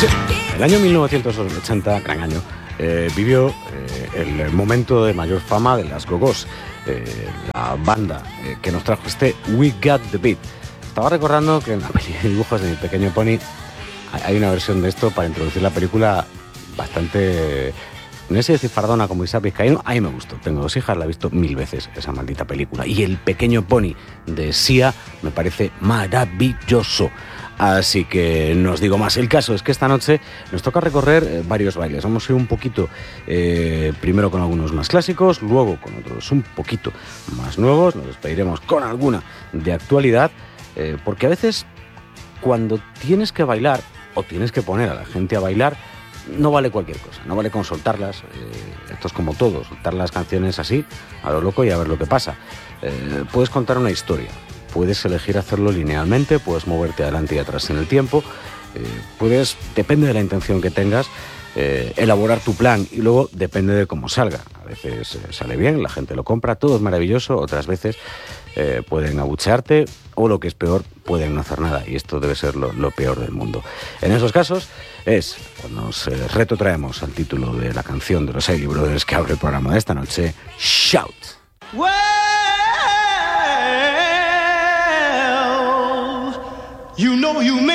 Sí, el año 1980, gran año, vivió el momento de mayor fama de las Go-Go's, la banda que nos trajo este We Got the Beat. Estaba recordando que en la peli de dibujos de Mi Pequeño Pony hay una versión de esto para introducir la película bastante, no sé decir fardona como Isaac Vizcaíno. A mí me gustó, tengo 2 hijas, la he visto 1000 veces esa maldita película. Y El Pequeño Pony de Sia me parece maravilloso. Así que no os digo más. El caso es que esta noche nos toca recorrer varios bailes. Vamos a ir un poquito primero con algunos más clásicos, luego con otros un poquito más nuevos. Nos despediremos con alguna de actualidad, porque a veces cuando tienes que bailar o tienes que poner a la gente a bailar, no vale cualquier cosa, no vale con soltarlas. Esto es como todo, soltar las canciones así a lo loco y a ver lo que pasa. Puedes contar una historia, puedes elegir hacerlo linealmente, puedes moverte adelante y atrás en el tiempo, puedes, depende de la intención que tengas, elaborar tu plan y luego depende de cómo salga. A veces sale bien, la gente lo compra, todo es maravilloso, otras veces pueden abuchearte o, lo que es peor, pueden no hacer nada, y esto debe ser lo peor del mundo. En esos casos es cuando nos retrotraemos al título de la canción de los Ailey Brothers que abre el programa de esta noche, Shout. Well, you know you